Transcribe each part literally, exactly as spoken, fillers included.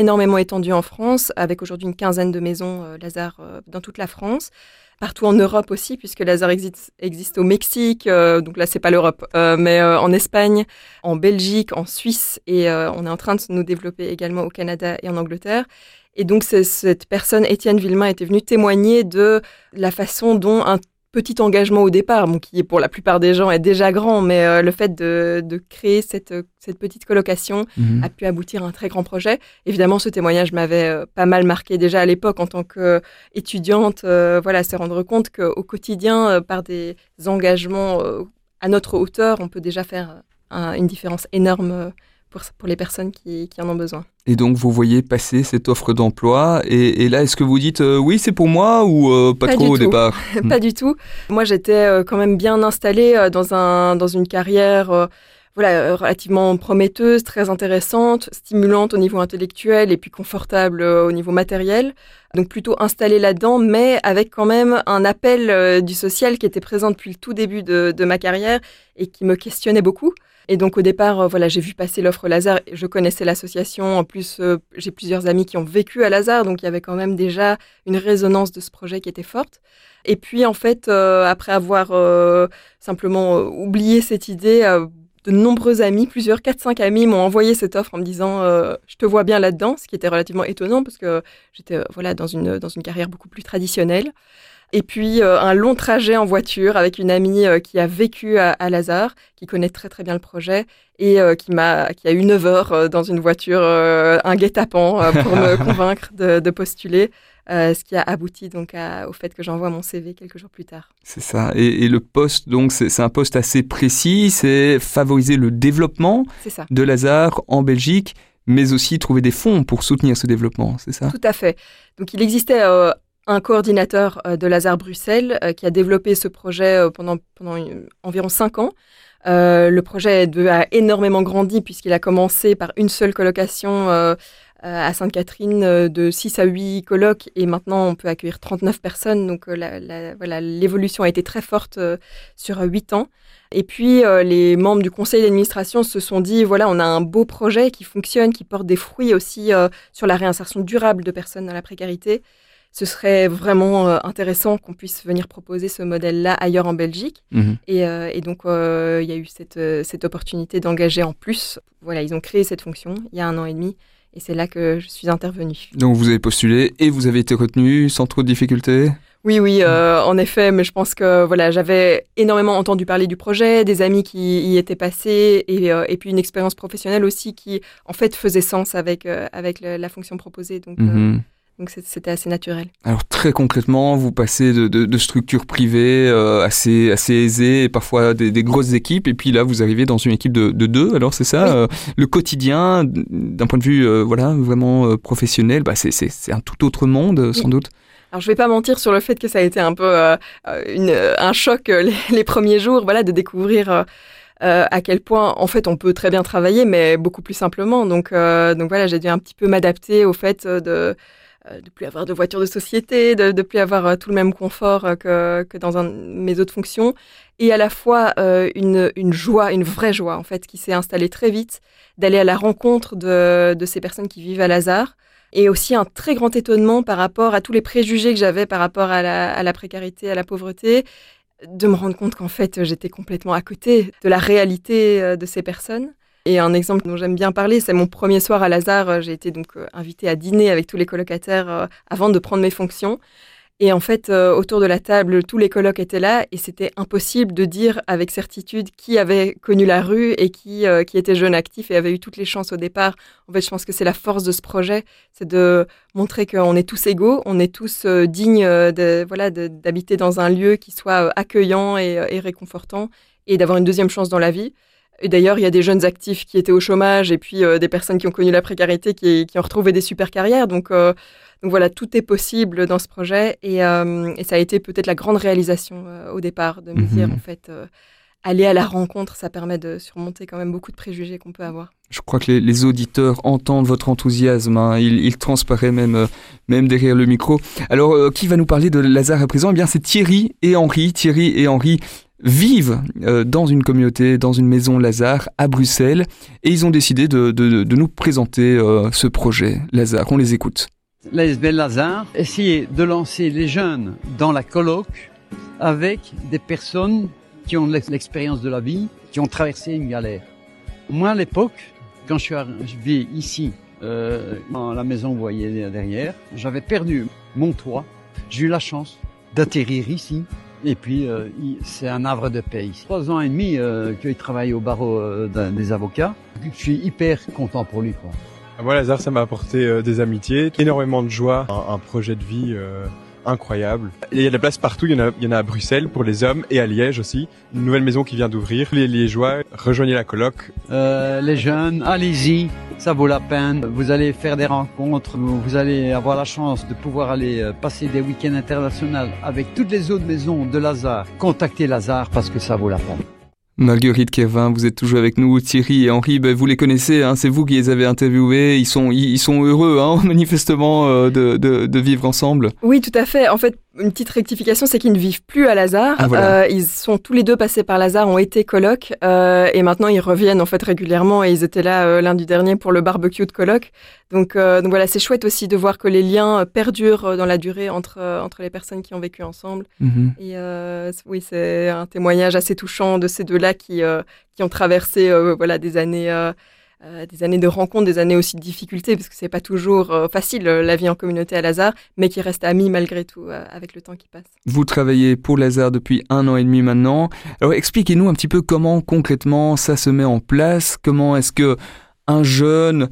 énormément étendue en France, avec aujourd'hui une quinzaine de maisons euh, Lazare euh, dans toute la France. Partout en Europe aussi, puisque Lazare existe, existe au Mexique, euh, donc là c'est pas l'Europe, euh, mais euh, en Espagne, en Belgique, en Suisse, et euh, on est en train de nous développer également au Canada et en Angleterre. Et donc c'est, cette personne, Étienne Villemain, était venue témoigner de la façon dont un petit engagement au départ, bon, qui pour la plupart des gens est déjà grand, mais euh, le fait de, de créer cette, cette petite colocation mmh. a pu aboutir à un très grand projet. Évidemment, ce témoignage m'avait euh, pas mal marqué déjà à l'époque en tant qu'étudiante, euh, voilà, se rendre compte qu'au quotidien, euh, par des engagements euh, à notre hauteur, on peut déjà faire un, une différence énorme euh, pour, pour les personnes qui, qui en ont besoin. Et donc, vous voyez passer cette offre d'emploi. Et, et là, est-ce que vous dites euh, « oui, c'est pour moi » ou euh, pas, pas trop au tout. Départ Pas du tout. Moi, j'étais euh, quand même bien installée euh, dans, un, dans une carrière euh, voilà, relativement prometteuse, très intéressante, stimulante au niveau intellectuel et puis confortable euh, au niveau matériel. Donc, plutôt installée là-dedans, mais avec quand même un appel euh, du social qui était présent depuis le tout début de, de ma carrière et qui me questionnait beaucoup. Et donc, au départ, euh, voilà, j'ai vu passer l'offre Lazare. Je connaissais l'association. En plus, euh, j'ai plusieurs amis qui ont vécu à Lazare. Donc, il y avait quand même déjà une résonance de ce projet qui était forte. Et puis, en fait, euh, après avoir euh, simplement euh, oublié cette idée, euh, de nombreux amis, plusieurs, quatre cinq amis m'ont envoyé cette offre en me disant euh, « je te vois bien là-dedans », ce qui était relativement étonnant parce que j'étais euh, voilà, dans une, dans une carrière beaucoup plus traditionnelle. Et puis, euh, un long trajet en voiture avec une amie euh, qui a vécu à, à Lazare, qui connaît très, très bien le projet et euh, qui, m'a, qui a eu neuf heures euh, dans une voiture, euh, un guet-apens euh, pour me convaincre de, de postuler, euh, ce qui a abouti donc à, au fait que j'envoie mon C V quelques jours plus tard. C'est ça. Et, et le poste, donc, c'est, c'est un poste assez précis, c'est favoriser le développement c'est ça. de Lazare en Belgique, mais aussi trouver des fonds pour soutenir ce développement, c'est ça ? Tout à fait. Donc, il existait... Euh, un coordinateur euh, de Lazare Bruxelles euh, qui a développé ce projet euh, pendant, pendant une, environ cinq ans. Euh, le projet de, a énormément grandi puisqu'il a commencé par une seule colocation euh, à Sainte-Catherine euh, de six à huit colocs et maintenant on peut accueillir trente-neuf personnes. Donc euh, la, la, voilà, l'évolution a été très forte euh, sur huit ans. Et puis euh, les membres du conseil d'administration se sont dit, voilà, on a un beau projet qui fonctionne, qui porte des fruits aussi euh, sur la réinsertion durable de personnes dans la précarité. Ce serait vraiment euh, intéressant qu'on puisse venir proposer ce modèle-là ailleurs en Belgique. Mmh. Et, euh, et donc, il euh, y a eu cette, euh, cette opportunité d'engager en plus. Voilà, ils ont créé cette fonction il y a un an et demi. Et c'est là que je suis intervenue. Donc, vous avez postulé et vous avez été retenue sans trop de difficultés ? Oui, oui, euh, en effet. Mais je pense que voilà, j'avais énormément entendu parler du projet, des amis qui y étaient passés et, euh, et puis une expérience professionnelle aussi qui, en fait, faisait sens avec, euh, avec le, la fonction proposée. Donc, mmh. euh, Donc, c'était assez naturel. Alors, très concrètement, vous passez de, de, de structures privées euh, assez, assez aisées, et parfois des, des grosses équipes, et puis là, vous arrivez dans une équipe de, de deux. Alors, c'est ça, oui. euh, le quotidien, d'un point de vue euh, voilà, vraiment euh, professionnel, bah, c'est, c'est, c'est un tout autre monde, sans oui. doute. Alors, je ne vais pas mentir sur le fait que ça a été un peu euh, une, un choc euh, les, les premiers jours, voilà, de découvrir... Euh, Euh, à quel point, en fait, on peut très bien travailler, mais beaucoup plus simplement. Donc, euh, donc voilà, j'ai dû un petit peu m'adapter au fait de ne plus avoir de voiture de société, de ne plus avoir euh, tout le même confort euh, que, que dans un, mes autres fonctions. Et à la fois, euh, une, une joie, une vraie joie, en fait, qui s'est installée très vite, d'aller à la rencontre de, de ces personnes qui vivent à Lazare. Et aussi un très grand étonnement par rapport à tous les préjugés que j'avais par rapport à la, à la précarité, à la pauvreté, de me rendre compte qu'en fait, j'étais complètement à côté de la réalité de ces personnes. Et un exemple dont j'aime bien parler, c'est mon premier soir à Lazare. J'ai été donc invitée à dîner avec tous les colocataires avant de prendre mes fonctions. Et en fait, euh, autour de la table, tous les colocs étaient là et c'était impossible de dire avec certitude qui avait connu la rue et qui, euh, qui était jeune actif et avait eu toutes les chances au départ. En fait, je pense que c'est la force de ce projet, c'est de montrer qu'on est tous égaux, on est tous euh, dignes de, voilà, de, d'habiter dans un lieu qui soit euh, accueillant et, et réconfortant et d'avoir une deuxième chance dans la vie. Et d'ailleurs, il y a des jeunes actifs qui étaient au chômage et puis euh, des personnes qui ont connu la précarité qui, qui ont retrouvé des super carrières. Donc, euh, donc voilà, tout est possible dans ce projet. Et, euh, et ça a été peut-être la grande réalisation euh, au départ, de me mmh. dire, en fait, euh, aller à la rencontre, ça permet de surmonter quand même beaucoup de préjugés qu'on peut avoir. Je crois que les, les auditeurs entendent votre enthousiasme. Hein. Il, il transparaît même, euh, même derrière le micro. Alors, euh, qui va nous parler de Lazare à présent ? Eh bien, c'est Thierry et Henri. Thierry et Henri vivent euh, dans une communauté, dans une maison Lazare à Bruxelles, et ils ont décidé de, de, de nous présenter euh, ce projet. Lazare, on les écoute. L'A S B L Lazare essayait de lancer les jeunes dans la colloque avec des personnes qui ont l'expérience de la vie, qui ont traversé une galère. Moi, à l'époque, quand je suis arrivé ici, euh, dans la maison, vous voyez derrière, j'avais perdu mon toit. J'ai eu la chance d'atterrir ici. Et puis, euh, c'est un havre de paix ici. Trois ans et demi euh, qu'il travaille au barreau euh, des avocats. Je suis hyper content pour lui, quoi. Moi, Lazare, ça m'a apporté euh, des amitiés, énormément de joie, un, un projet de vie euh, incroyable. Et il y a des places partout, il y, en a, il y en a à Bruxelles pour les hommes et à Liège aussi. Une nouvelle maison qui vient d'ouvrir. Les Liégeois, rejoignez la coloc. Euh, les jeunes, allez-y, ça vaut la peine. Vous allez faire des rencontres, vous allez avoir la chance de pouvoir aller passer des week-ends internationaux avec toutes les autres maisons de Lazare. Contactez Lazare parce que ça vaut la peine. Marguerite Kervin, vous êtes toujours avec nous. Thierry et Henri, ben vous les connaissez, hein, c'est vous qui les avez interviewés. Ils sont, ils, ils sont heureux, hein, manifestement, euh, de, de, de vivre ensemble. Oui, tout à fait. En fait, une petite rectification, c'est qu'ils ne vivent plus à Lazare. Ah, voilà. euh, ils sont tous les deux passés par Lazare, ont été colocs, euh, et maintenant ils reviennent en fait régulièrement. Et ils étaient là euh, lundi dernier pour le barbecue de coloc. Donc, euh, donc voilà, c'est chouette aussi de voir que les liens perdurent dans la durée entre euh, entre les personnes qui ont vécu ensemble. Mm-hmm. Et euh, oui, c'est un témoignage assez touchant de ces deux-là qui euh, qui ont traversé euh, voilà des années. Euh, Euh, des années de rencontres, des années aussi de difficultés, parce que c'est pas toujours euh, facile euh, la vie en communauté à Lazare, mais qui restent amis malgré tout euh, avec le temps qui passe. Vous travaillez pour Lazare depuis un an et demi maintenant. Alors expliquez-nous un petit peu comment concrètement ça se met en place. Comment est-ce que un jeune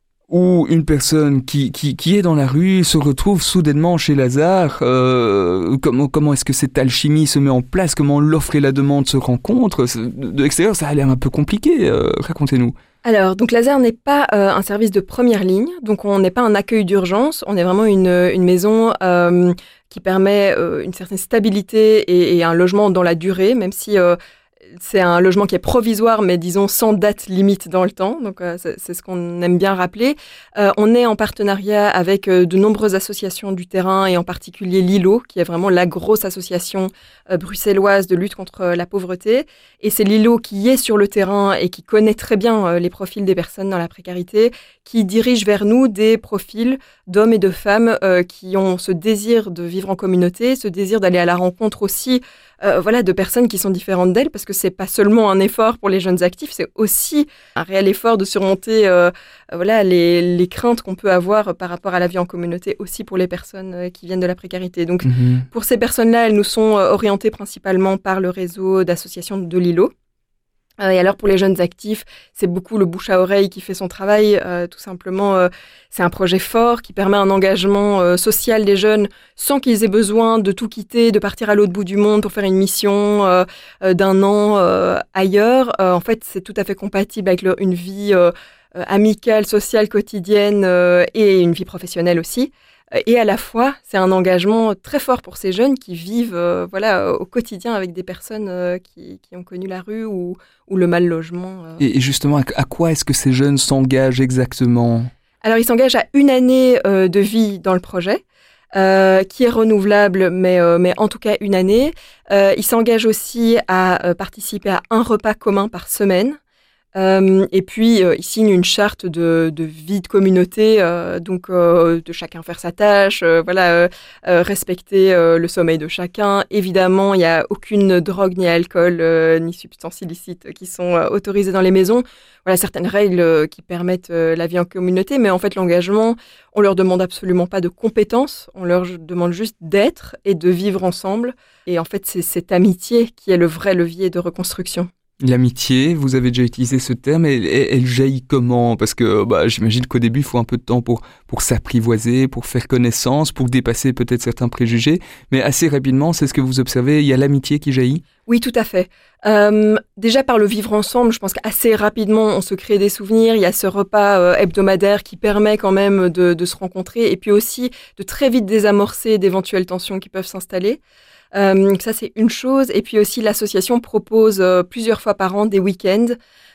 ou une personne qui, qui, qui est dans la rue se retrouve soudainement chez Lazare, euh, comment, comment est-ce que cette alchimie se met en place, comment l'offre et la demande se rencontrent. De l'extérieur, ça a l'air un peu compliqué, euh, racontez-nous. Alors, donc Lazare n'est pas euh, un service de première ligne, donc on n'est pas un accueil d'urgence, on est vraiment une, une maison euh, qui permet euh, une certaine stabilité et, et un logement dans la durée, même si euh, c'est un logement qui est provisoire, mais disons sans date limite dans le temps. Donc, euh, c'est, c'est ce qu'on aime bien rappeler. Euh, on est en partenariat avec euh, de nombreuses associations du terrain et en particulier l'I L O, qui est vraiment la grosse association euh, bruxelloise de lutte contre euh, la pauvreté. Et c'est l'I L O qui est sur le terrain et qui connaît très bien euh, les profils des personnes dans la précarité, qui dirige vers nous des profils d'hommes et de femmes euh, qui ont ce désir de vivre en communauté, ce désir d'aller à la rencontre aussi Euh, voilà, de personnes qui sont différentes d'elles, parce que c'est pas seulement un effort pour les jeunes actifs, c'est aussi un réel effort de surmonter euh, voilà, les, les craintes qu'on peut avoir par rapport à la vie en communauté, aussi pour les personnes euh, qui viennent de la précarité. Donc, mmh. pour ces personnes-là, elles nous sont euh, orientées principalement par le réseau d'associations de l'I L O. Euh, et alors, pour les jeunes actifs, c'est beaucoup le bouche à oreille qui fait son travail. Euh, tout simplement, euh, c'est un projet fort qui permet un engagement euh, social des jeunes sans qu'ils aient besoin de tout quitter, de partir à l'autre bout du monde pour faire une mission euh, euh, d'un an euh, ailleurs. Euh, en fait, c'est tout à fait compatible avec leur, une vie euh, euh, amicale, sociale, quotidienne euh, et une vie professionnelle aussi. Et à la fois, c'est un engagement très fort pour ces jeunes qui vivent euh, voilà, au quotidien avec des personnes euh, qui, qui ont connu la rue ou, ou le mal-logement. Euh. Et justement, à quoi est-ce que ces jeunes s'engagent exactement ? Alors, ils s'engagent à une année euh, de vie dans le projet, euh, qui est renouvelable, mais, euh, mais en tout cas une année. Euh, ils s'engagent aussi à euh, participer à un repas commun par semaine. Euh, et puis, euh, ils signent une charte de, de vie de communauté, euh, donc euh, de chacun faire sa tâche, euh, voilà, euh, euh, respecter euh, le sommeil de chacun. Évidemment, il n'y a aucune drogue, ni alcool, euh, ni substances illicites qui sont euh, autorisées dans les maisons. Voilà, certaines règles euh, qui permettent euh, la vie en communauté, mais en fait, l'engagement, on leur demande absolument pas de compétences, on leur demande juste d'être et de vivre ensemble. Et en fait, c'est cette amitié qui est le vrai levier de reconstruction. L'amitié, vous avez déjà utilisé ce terme, elle, elle, elle jaillit comment ? Parce que bah, j'imagine qu'au début, il faut un peu de temps pour, pour s'apprivoiser, pour faire connaissance, pour dépasser peut-être certains préjugés. Mais assez rapidement, c'est ce que vous observez, il y a l'amitié qui jaillit ? Oui, tout à fait. Euh, déjà par le vivre ensemble, je pense qu'assez rapidement, on se crée des souvenirs. Il y a ce repas euh, hebdomadaire qui permet quand même de, de se rencontrer et puis aussi de très vite désamorcer d'éventuelles tensions qui peuvent s'installer. Euh, ça, c'est une chose. Et puis aussi, l'association propose euh, plusieurs fois par an des week-ends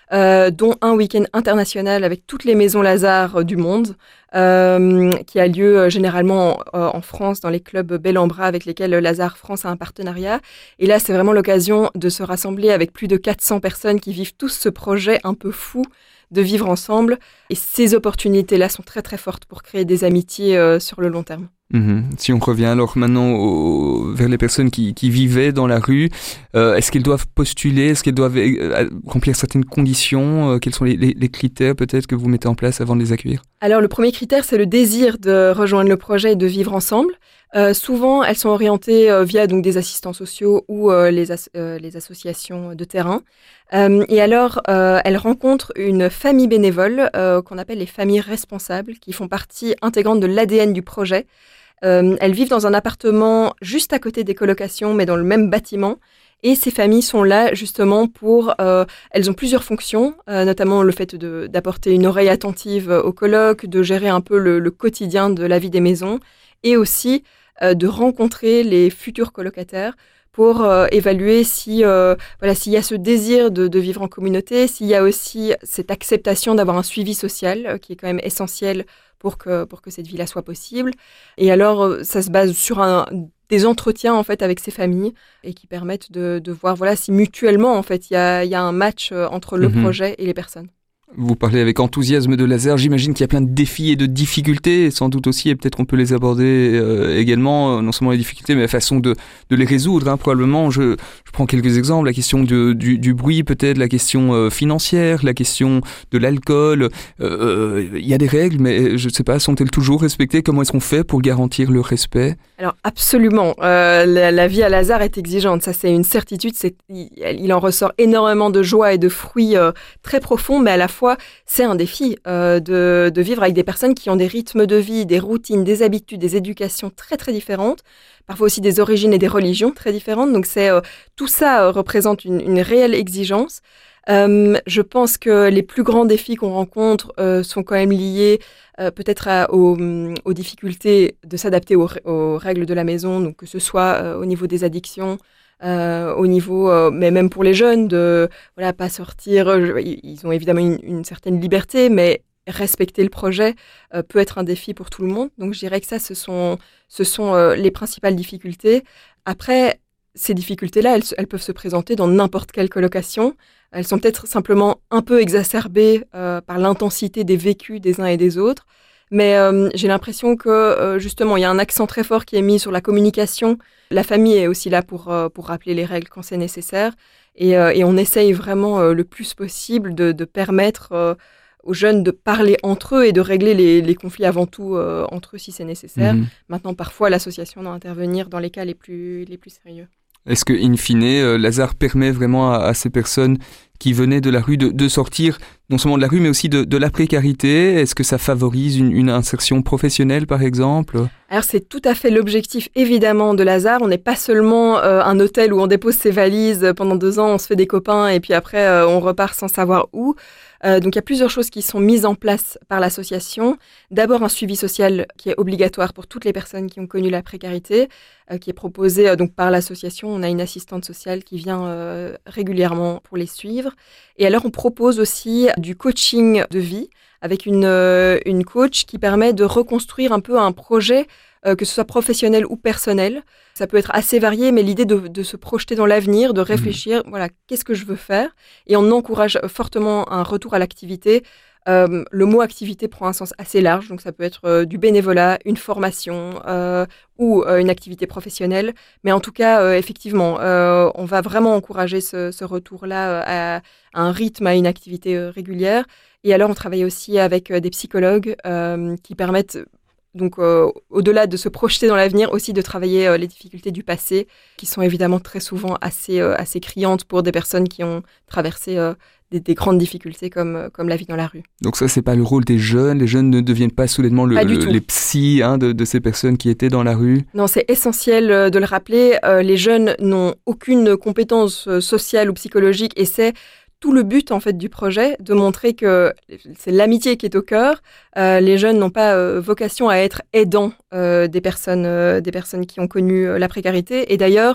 euh, dont un week-end international avec toutes les maisons Lazare euh, du monde, euh, qui a lieu euh, généralement euh, en France, dans les clubs Bel en Bras avec lesquels Lazare France a un partenariat. Et là, c'est vraiment l'occasion de se rassembler avec plus de quatre cents personnes qui vivent tous ce projet un peu fou de vivre ensemble. Et ces opportunités-là sont très très fortes pour créer des amitiés euh, sur le long terme. Mmh. Si on revient alors maintenant au, vers les personnes qui, qui vivaient dans la rue, euh, est-ce qu'elles doivent postuler, est-ce qu'elles doivent euh, remplir certaines conditions, euh, quels sont les, les, les critères peut-être que vous mettez en place avant de les accueillir? Alors le premier critère, c'est le désir de rejoindre le projet et de vivre ensemble. Euh, souvent, elles sont orientées euh, via donc des assistants sociaux ou euh, les, as- euh, les associations de terrain. Euh, et alors, euh, elles rencontrent une famille bénévole euh, qu'on appelle les familles responsables, qui font partie intégrante de l'A D N du projet. Euh, elles vivent dans un appartement juste à côté des colocations, mais dans le même bâtiment. Et ces familles sont là justement pour... Euh, elles ont plusieurs fonctions, euh, notamment le fait de, d'apporter une oreille attentive aux colocs, de gérer un peu le, le quotidien de la vie des maisons, et aussi euh, de rencontrer les futurs colocataires pour euh, évaluer si, euh, voilà, s'il y a ce désir de, de vivre en communauté, s'il y a aussi cette acceptation d'avoir un suivi social euh, qui est quand même essentiel pour que, pour que cette vie-là soit possible. Et alors, euh, ça se base sur un, des entretiens en fait avec ces familles et qui permettent de, de voir voilà, si mutuellement en fait, il y a, y a un match euh, entre le mmh. projet et les personnes. Vous parlez avec enthousiasme de Lazare. J'imagine qu'il y a plein de défis et de difficultés, et sans doute aussi, et peut-être on peut les aborder euh, également, non seulement les difficultés, mais la façon de, de les résoudre. Hein, probablement, je, je prends quelques exemples. La question de, du, du bruit, peut-être, la question euh, financière, la question de l'alcool. Il euh, y a des règles, mais je ne sais pas, sont-elles toujours respectées? Comment est-ce qu'on fait pour garantir le respect? Alors absolument. Euh, la, la vie à Lazare est exigeante. Ça, c'est une certitude. C'est, il, il en ressort énormément de joie et de fruits euh, très profonds, mais à la fois, c'est un défi euh, de, de vivre avec des personnes qui ont des rythmes de vie, des routines, des habitudes, des éducations très très différentes, parfois aussi des origines et des religions très différentes. Donc c'est, euh, tout ça euh, représente une, une réelle exigence. Euh, je pense que les plus grands défis qu'on rencontre euh, sont quand même liés euh, peut-être à, aux, aux difficultés de s'adapter aux, aux règles de la maison, donc que ce soit euh, au niveau des addictions, Euh, au niveau, euh, mais même pour les jeunes, de voilà, pas sortir. Je, ils ont évidemment une, une certaine liberté, mais respecter le projet euh, peut être un défi pour tout le monde. Donc je dirais que ça, ce sont, ce sont euh, les principales difficultés. Après, ces difficultés-là, elles, elles peuvent se présenter dans n'importe quelle colocation. Elles sont peut-être simplement un peu exacerbées euh, par l'intensité des vécus des uns et des autres. Mais euh, j'ai l'impression que, euh, justement, il y a un accent très fort qui est mis sur la communication. La famille est aussi là pour, euh, pour rappeler les règles quand c'est nécessaire. Et, euh, et on essaye vraiment euh, le plus possible de, de permettre euh, aux jeunes de parler entre eux et de régler les, les conflits avant tout euh, entre eux si c'est nécessaire. Mmh. Maintenant, parfois, l'association doit intervenir dans les cas les plus, les plus sérieux. Est-ce que, in fine, euh, Lazare permet vraiment à, à ces personnes qui venaient de la rue de, de sortir non seulement de la rue, mais aussi de, de la précarité? Est-ce que ça favorise une, une insertion professionnelle, par exemple? Alors, c'est tout à fait l'objectif, évidemment, de Lazare. On n'est pas seulement euh, un hôtel où on dépose ses valises pendant deux ans, on se fait des copains et puis après, euh, on repart sans savoir où. Euh, donc, il y a plusieurs choses qui sont mises en place par l'association. D'abord, un suivi social qui est obligatoire pour toutes les personnes qui ont connu la précarité, euh, qui est proposé euh, donc par l'association. On a une assistante sociale qui vient euh, régulièrement pour les suivre. Et alors, on propose aussi du coaching de vie avec une, euh, une coach qui permet de reconstruire un peu un projet, euh, que ce soit professionnel ou personnel. Ça peut être assez varié, mais l'idée de, de se projeter dans l'avenir, de réfléchir, mmh. voilà, qu'est-ce que je veux faire? Et on encourage fortement un retour à l'activité. Euh, le mot activité prend un sens assez large, donc ça peut être euh, du bénévolat, une formation euh, ou euh, une activité professionnelle. Mais en tout cas, euh, effectivement, euh, on va vraiment encourager ce, ce retour-là à, à un rythme, à une activité euh, régulière. Et alors, on travaille aussi avec euh, des psychologues euh, qui permettent, donc, euh, au-delà de se projeter dans l'avenir, aussi de travailler euh, les difficultés du passé, qui sont évidemment très souvent assez, euh, assez criantes pour des personnes qui ont traversé euh, des, des grandes difficultés comme, comme la vie dans la rue. Donc ça, c'est pas le rôle des jeunes? Les jeunes ne deviennent pas soudainement le, pas le, les psys hein, de, de ces personnes qui étaient dans la rue? Non, c'est essentiel de le rappeler. Euh, les jeunes n'ont aucune compétence sociale ou psychologique et c'est tout le but en fait du projet, de montrer que c'est l'amitié qui est au cœur. Euh, les jeunes n'ont pas euh, vocation à être aidants euh, des personnes, euh, des personnes qui ont connu euh, la précarité. Et d'ailleurs,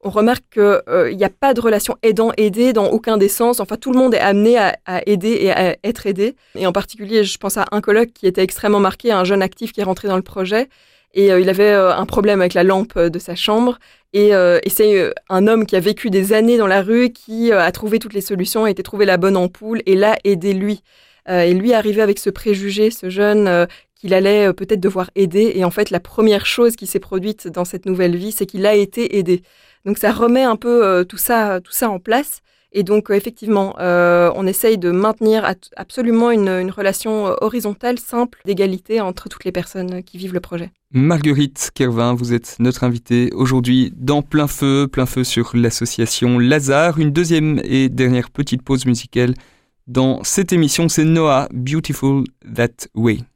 on remarque qu'il n'y euh, a pas de relation aidant-aidé dans aucun des sens. Enfin, tout le monde est amené à, à aider et à être aidé. Et en particulier, je pense à un coloc qui était extrêmement marqué, un jeune actif qui est rentré dans le projet. Et euh, il avait euh, un problème avec la lampe de sa chambre. Et, euh, et c'est euh, un homme qui a vécu des années dans la rue, qui euh, a trouvé toutes les solutions, a été trouvé la bonne ampoule et l'a aidé lui. Euh, et lui arrivait avec ce préjugé, ce jeune, euh, qu'il allait euh, peut-être devoir aider. Et en fait, la première chose qui s'est produite dans cette nouvelle vie, c'est qu'il a été aidé. Donc ça remet un peu euh, tout ça, tout ça en place. Et donc, euh, effectivement, euh, on essaye de maintenir at- absolument une, une relation horizontale, simple, d'égalité entre toutes les personnes qui vivent le projet. Marguerite Kervin, vous êtes notre invitée aujourd'hui dans Plein Feu, Plein Feu sur l'association Lazare. Une deuxième et dernière petite pause musicale dans cette émission, c'est Noah, Beautiful That Way.